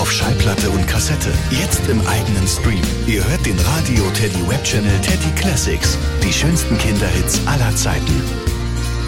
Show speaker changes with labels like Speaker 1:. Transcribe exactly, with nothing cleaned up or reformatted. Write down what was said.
Speaker 1: auf Schallplatte und Kassette. Jetzt im eigenen Stream. Ihr hört den Radio Teddy Web Channel Teddy Classics. Die schönsten Kinderhits aller Zeiten.